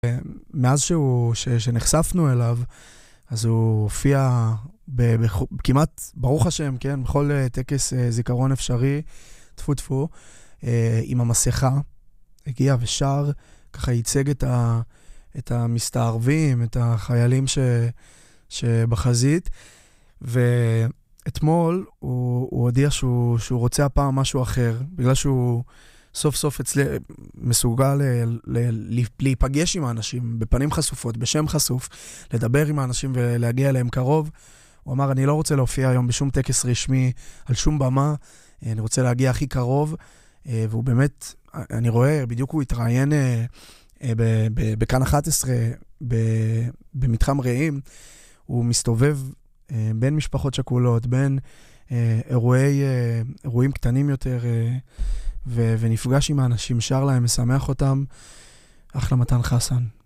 מאז שנחשפנו אליו, אז הוא הופיע כמעט, ברוך השם, כן, בכל טקס זיכרון אפשרי, טפו טפו, עם המסכה, הגיע ושר, ככה ייצג את המסתערבים, את החיילים שבחזית, ואתמול הוא הודיע שהוא רוצה הפעם משהו אחר, בגלל שהוא סוף סוף מסוגל להיפגש עם האנשים, בפנים חשופות, בשם חשוף, לדבר עם האנשים ולהגיע אליהם קרוב. הוא אמר, אני לא רוצה להופיע היום בשום טקס רשמי, על שום במה, אני רוצה להגיע הכי קרוב, והוא באמת, אני רואה, בדיוק הוא התראיין בכאן 11, במתחם רעים, הוא מסתובב בין משפחות שכולות, בין אירועים קטנים יותר, ונפגש עם האנשים, שר להם, משמח אותם. אחלה מתן חסן.